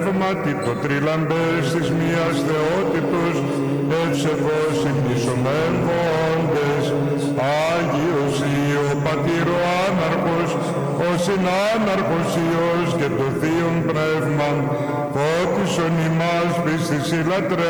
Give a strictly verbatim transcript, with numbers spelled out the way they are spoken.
πνεύματι το τρίλαμπες της μίας θεότητος, ευσεβώς ημνήσομεν βόντες, Άγιος Υιό Πατήρ ο Άναρχος, ο συνάναρχος Υιός και το Θείον Πνεύμα, φώτισον ημάς πίστης ηλατρέ,